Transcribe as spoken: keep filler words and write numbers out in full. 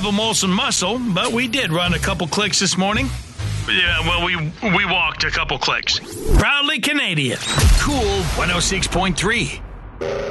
have a Molson muscle, but we did run a couple clicks this morning. Yeah, well, we we walked a couple clicks. Proudly Canadian. Cool one oh six point three.